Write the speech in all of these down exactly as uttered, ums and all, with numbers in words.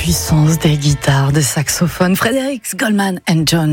puissance des guitares, des saxophones. Fredericks, Goldman and Jones.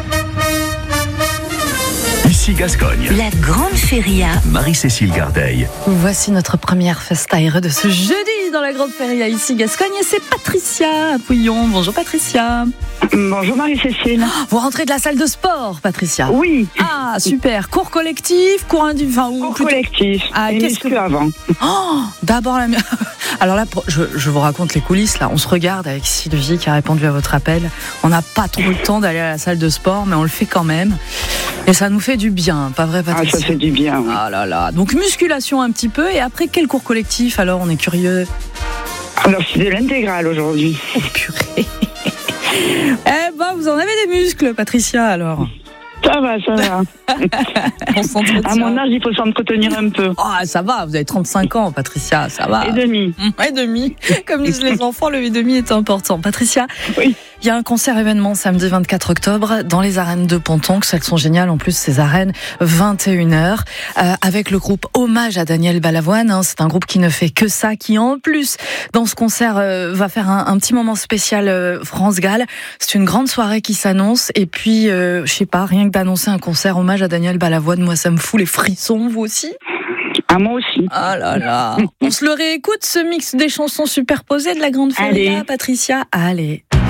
Ici Gascogne. La Grande Feria. Marie-Cécile Gardeil. Voici notre première festaire de ce jeudi dans la Grande Feria ici Gascogne. Et c'est Patricia Pouillon. Bonjour Patricia. Bonjour Marie-Cécile. Vous rentrez de la salle de sport, Patricia? Oui. Ah, super. Cours collectif, cours individuel. Enfin, Cours plutôt... collectif. Ah, et qu'est-ce muscu que... avant. Oh, d'abord la... Alors là, je, je vous raconte les coulisses. Là, on se regarde avec Sylvie qui a répondu à votre appel. On n'a pas trop le temps d'aller à la salle de sport, mais on le fait quand même. Et ça nous fait du bien, pas vrai Patricia? Ah, ça fait du bien, oui. Ah là là. Donc musculation un petit peu. Et après, quel cours collectif? Alors, on est curieux. Alors, c'est de l'intégrale aujourd'hui. Oh purée. Eh ben, vous en avez des muscles, Patricia, alors. Ça va, ça va. On s'entretient. À mon âge, il faut s'entretenir un peu. Ah, ça va, vous avez trente-cinq ans, Patricia, ça va. Et demi. Et demi. Comme disent les enfants, le et demi est important. Patricia, oui. Il y a un concert événement samedi vingt-quatre octobre dans les arènes de Pontonx. Elles sont géniales, en plus, ces arènes, vingt et une heures, euh, avec le groupe Hommage à Daniel Balavoine. Hein. C'est un groupe qui ne fait que ça, qui en plus, dans ce concert, euh, va faire un, un petit moment spécial euh, France-Galles. C'est une grande soirée qui s'annonce. Et puis, euh, je sais pas, rien que d'annoncer un concert Hommage à Daniel Balavoine, moi, ça me fout les frissons, vous aussi? Ah, moi aussi. Ah là là. On se le réécoute, ce mix des chansons superposées de la Grande Feria, Patricia? Allez.